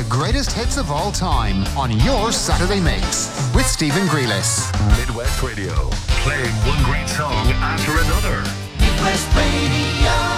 greatest hits of all time on your Saturday Mix with Stephen Grealis. Midwest Radio, playing one great song after another. Midwest Radio.